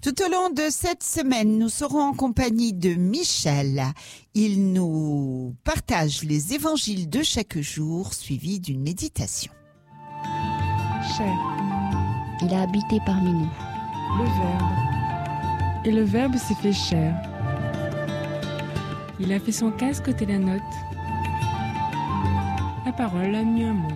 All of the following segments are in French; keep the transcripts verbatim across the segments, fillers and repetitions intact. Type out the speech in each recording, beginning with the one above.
Tout au long de cette semaine, nous serons en compagnie de Michel. Il nous partage les évangiles de chaque jour, suivis d'une méditation. Chair. Il a habité parmi nous. Le Verbe. Et le Verbe s'est fait chair. Il a fait son casque tel la note. La parole a mis un mot.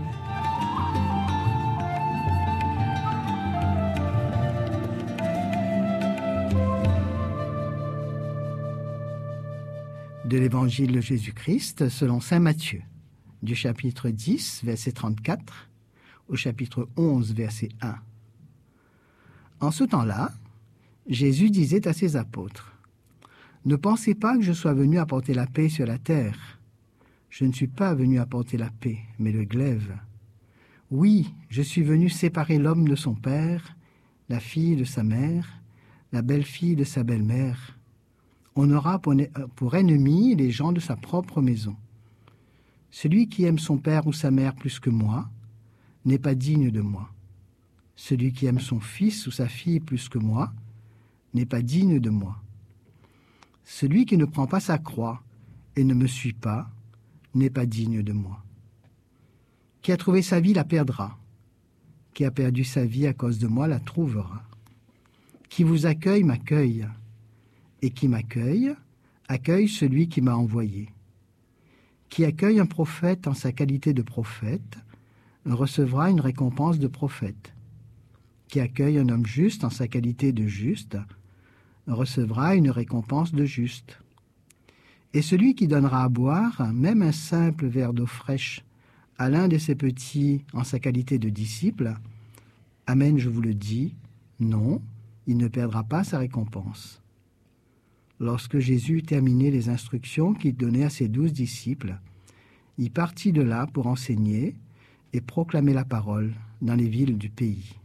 De l'évangile de Jésus-Christ selon saint Matthieu, du chapitre dix, verset trente-quatre, au chapitre onze, verset un. En ce temps-là, Jésus disait à ses apôtres, « Ne pensez pas que je sois venu apporter la paix sur la terre. Je ne suis pas venu apporter la paix, mais le glaive. Oui, je suis venu séparer l'homme de son père, la fille de sa mère, la belle-fille de sa belle-mère. On aura pour ennemis les gens de sa propre maison. Celui qui aime son père ou sa mère plus que moi n'est pas digne de moi. Celui qui aime son fils ou sa fille plus que moi n'est pas digne de moi. Celui qui ne prend pas sa croix et ne me suit pas n'est pas digne de moi. Qui a trouvé sa vie la perdra. Qui a perdu sa vie à cause de moi la trouvera. Qui vous accueille m'accueille. Et qui m'accueille, accueille celui qui m'a envoyé. Qui accueille un prophète en sa qualité de prophète, recevra une récompense de prophète. Qui accueille un homme juste en sa qualité de juste, recevra une récompense de juste. Et celui qui donnera à boire, même un simple verre d'eau fraîche, à l'un de ses petits en sa qualité de disciple, amen, je vous le dis, non, il ne perdra pas sa récompense. » Lorsque Jésus eut terminé les instructions qu'il donnait à ses douze disciples, il partit de là pour enseigner et proclamer la parole dans les villes du pays.